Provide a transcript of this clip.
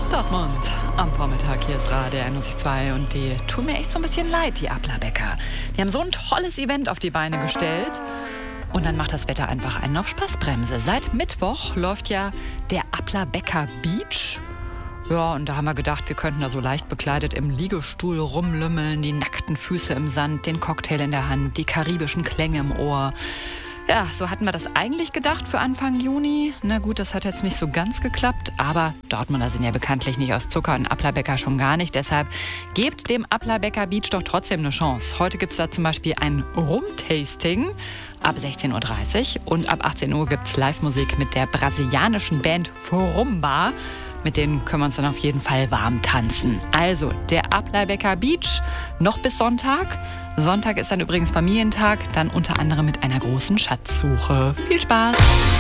Dortmund am Vormittag. Hier ist Radio 102 und die tun mir echt so ein bisschen leid, die Appler-Bäcker. Die haben so ein tolles Event auf die Beine gestellt und dann macht das Wetter einfach einen auf Spaßbremse. Seit Mittwoch läuft ja der Appler-Bäcker Beach. Ja, und da haben wir gedacht, wir könnten da so leicht bekleidet im Liegestuhl rumlümmeln, die nackten Füße im Sand, den Cocktail in der Hand, die karibischen Klänge im Ohr. Ja, so hatten wir das eigentlich gedacht für Anfang Juni. Na gut, das hat jetzt nicht so ganz geklappt, aber Dortmunder sind ja bekanntlich nicht aus Zucker und Appler-Bäcker schon gar nicht. Deshalb gebt dem Appler-Bäcker Beach doch trotzdem eine Chance. Heute gibt es da zum Beispiel ein Rum-Tasting ab 16.30 Uhr und ab 18 Uhr gibt es Live-Musik mit der brasilianischen Band Forumba. Mit denen können wir uns dann auf jeden Fall warm tanzen. Also, der Appler-Bäcker Beach noch bis Sonntag. Sonntag ist dann übrigens Familientag, dann unter anderem mit einer großen Schatzsuche. Viel Spaß!